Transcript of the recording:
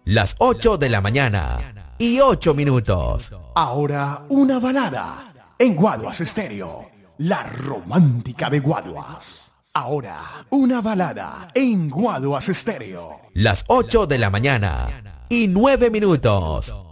Las 8 de la mañana y 8 minutos. Ahora una balada en Guaduas Estéreo, la romántica de Guaduas. Ahora una balada en Guaduas Estéreo. Las 8 de la mañana y 9 minutos.